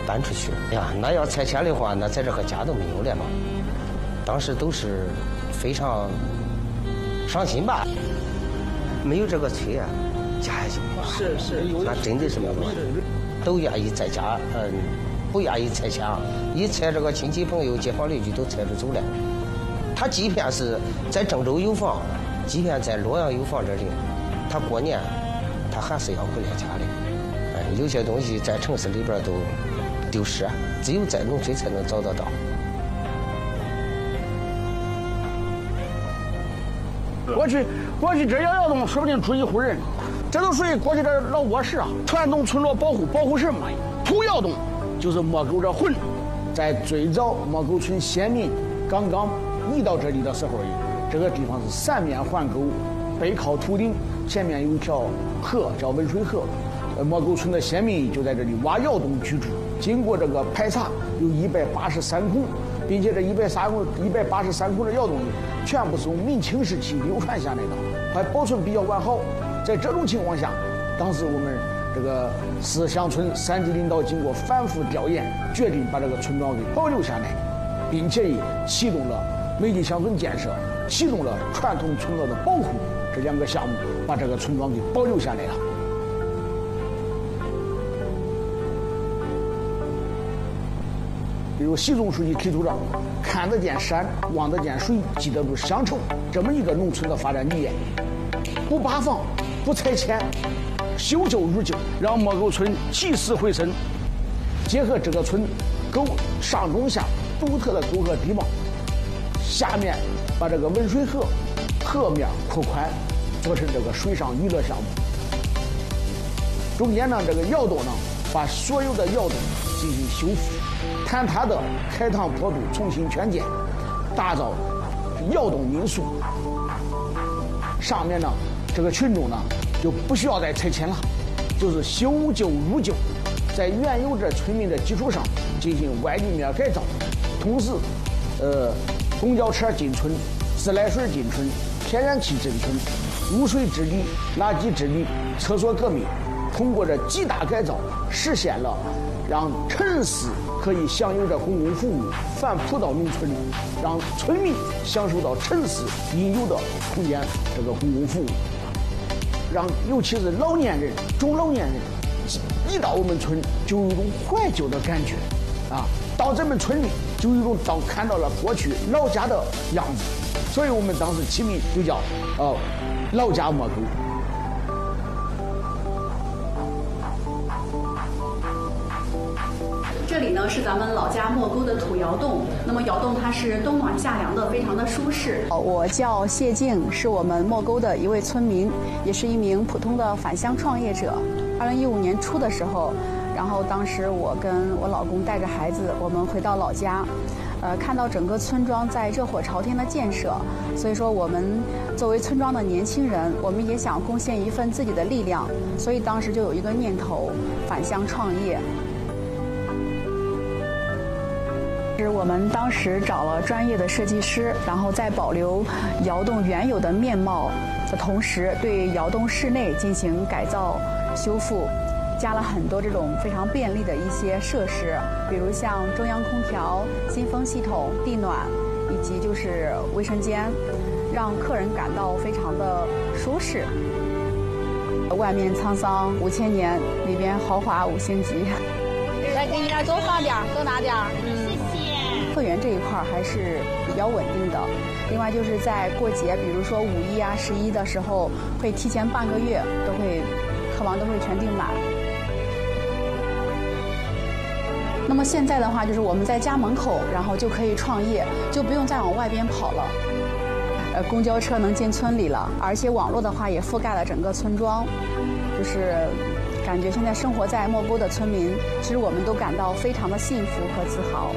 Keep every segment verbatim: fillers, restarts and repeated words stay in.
搬出去。哎呀，那要拆迁的话，那在这个家都没有了嘛。当时都是非常伤心吧。没有这个村啊，家也就没有。 是是， 那真的是没有。都愿意在家，嗯，不愿意拆迁。一拆这个亲戚朋友、街坊邻居都拆着走了。他即便是在郑州有房，即便在洛阳有房这里，他过年他还是要回来家的。哎，有些东西在城市里边都丢失，只有在农村才能找得到。 过去过去这窑洞说不定住一户人，这都属于过去的老窝室啊。传统村落保护保护什么？土窑洞就是莫沟这魂，在最早莫沟村先民刚刚移到这里的时候，这个地方是三面环沟，背靠土顶，前面有一条河叫文水河。呃，莫沟村的先民就在这里挖窑洞居住。经过这个排查，有一百八十三孔，并且这一百三孔、一百八十三孔的窑洞全部是从明清时期流传下来的，还保存比较完好。在这种情况下，当时我们这个四乡村三级领导经过反复调研，决定把这个村庄给保留下来，并且启动了美丽乡村建设，启动了传统村落的保护这两个项目，把这个村庄给保留下来了。比如习总书记提出了看得见山、望得见水、记得住乡愁这么一个农村的发展理念，不扒房、不拆迁，修旧如旧，让莫沟村起死回生。结合这个村沟上中下独特的沟壑地貌，下面把这个文水河河面扩宽，做成这个水上娱乐项目。中间呢，这个窑洞呢，把所有的窑洞进行修复。坍塌的开膛破肚重新圈建，打造窑洞民宿。上面呢，这个群众呢就不需要再拆迁了，就是修旧如旧，在原有这村民的基础上进行外立面改造，同时，呃，公交车进村，自来水进村，天然气进村，污水治理、垃圾治理、厕所革命，通过这几大改造，实现了让城市可以享有着公共服务反哺到农村，让村民享受到城市应有的空间这个公共服务，让尤其是老年人、中老年人一到我们村就有一种怀旧的感觉啊，到咱们村里就有一种到看到了过去老家的样子，所以我们当时起名就叫呃老家莫沟。 这里呢是咱们老家莫沟的土窑洞，那么窑洞它是冬暖夏凉的，非常的舒适。 我叫谢静，是我们莫沟的一位村民，也是一名普通的返乡创业者。二零一五年初的时候，然后当时我跟我老公带着孩子，我们回到老家，呃，看到整个村庄在热火朝天的建设，所以说我们作为村庄的年轻人，我们也想贡献一份自己的力量，所以当时就有一个念头，返乡创业。是我们当时找了专业的设计师，然后在保留窑洞原有的面貌的同时，对窑洞室内进行改造修复，加了很多这种非常便利的一些设施，比如像中央空调、新风系统、地暖，以及就是卫生间，让客人感到非常的舒适。外面沧桑五千年，里边豪华五星级。 再给你点，多放点，多拿点。嗯。 客源这一块还是比较稳定的，另外就是在过节，比如说五一啊、十一的时候，会提前半个月都会客房都会全订满。那么现在的话，就是我们在家门口，然后就可以创业，就不用再往外边跑了。呃，公交车能进村里了，而且网络的话也覆盖了整个村庄，就是感觉现在生活在莫沟的村民，其实我们都感到非常的幸福和自豪。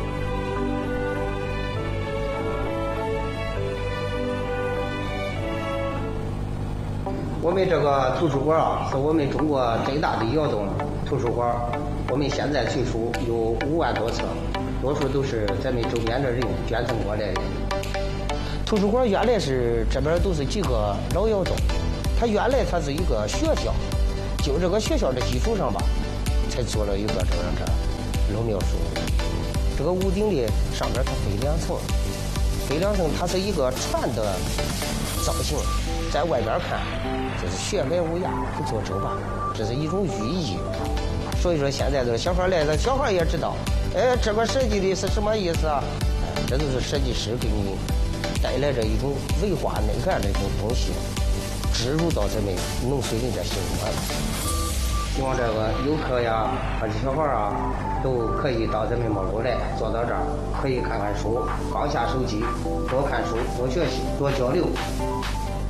我们这个图书馆啊，是我们中国最大的窑洞图书馆。我们现在存书有五万多册，多数都是咱们周边的人捐赠过来的。图书馆原来是这边都是几个老窑洞，它原来它是一个学校，就这个学校的基础上吧，才做了一个这样这。 楼描述。这个屋顶的上边它飞两层，飞两层它是一个船的造型，在外边看就是雪白无涯，不做皱巴，这是一种寓意。所以说现在这个小孩来了，小孩也知道，哎，这个设计的是什么意思啊？哎，这都是设计师给你带来这一种文化内涵这种东西，植入到咱们农村人的心里了。希望这个游客呀，或者小孩啊，都可以到咱们蘑菇来，坐到这儿可以看看书，放下手机，多看书，多学习，多交流。